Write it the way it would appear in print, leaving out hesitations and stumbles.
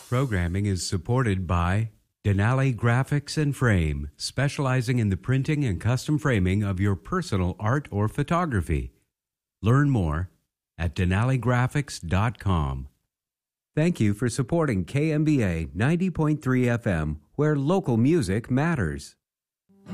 Programming is supported by Denali Graphics and Frame, specializing in the printing and custom framing of your personal art or photography. Learn more at denaligraphics.com. Thank you for supporting KMBA 90.3 FM, where local music matters.